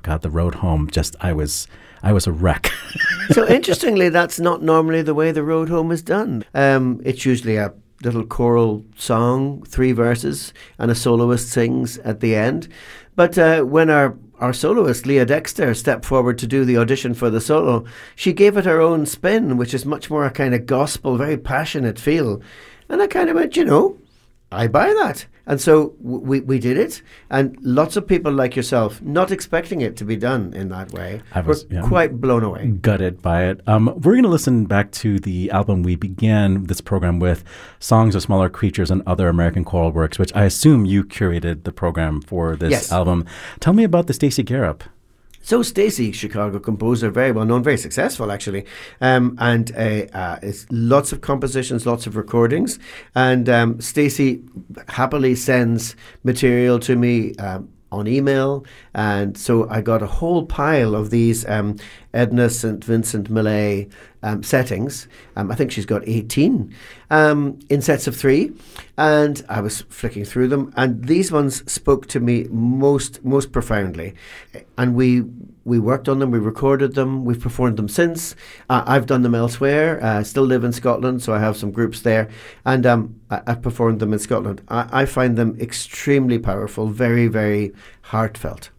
God, the road home, I was a wreck. So interestingly, that's not normally the way the road home is done. It's usually a little choral song, 3 verses, and a soloist sings at the end. But when our soloist, Leah Dexter, stepped forward to do the audition for the solo, she gave it her own spin, which is much more a kind of gospel, very passionate feel. And I kind of went, I buy that. And so we did it. And lots of people like yourself, not expecting it to be done in that way, were quite blown away. Gutted by it. We're going to listen back to the album we began this program with, Songs of Smaller Creatures and Other American Choral Works, which I assume you curated the program for this album. Tell me about the Stacey Garrop. So Stacey, Chicago composer, very well known, very successful actually, and it's lots of compositions, lots of recordings, and Stacey happily sends material to me on email, and so I got a whole pile of these Edna St. Vincent Millay settings. I think she's got 18 in sets of 3, and I was flicking through them, and these ones spoke to me most profoundly, and we worked on them, we recorded them, we've performed them since. I've done them elsewhere. I still live in Scotland, so I have some groups there, and I've performed them in Scotland. I find them extremely powerful, very, very heartfelt.